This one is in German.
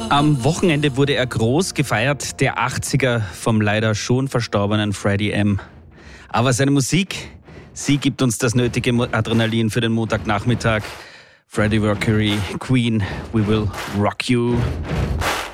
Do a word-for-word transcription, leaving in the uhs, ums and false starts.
Am Wochenende wurde er groß gefeiert, der achtziger vom leider schon verstorbenen Freddie M. Aber seine Musik, sie gibt uns das nötige Adrenalin für den Montagnachmittag. Freddie Mercury, Queen, We Will Rock You.